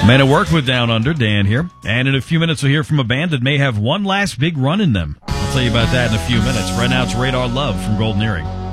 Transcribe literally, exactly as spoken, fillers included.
Man at Work with Down Under, Dan here. And in a few minutes we'll hear from a band that may have one last big run in them. I'll tell you about that in a few minutes. Right now it's Radar Love from Golden Earring.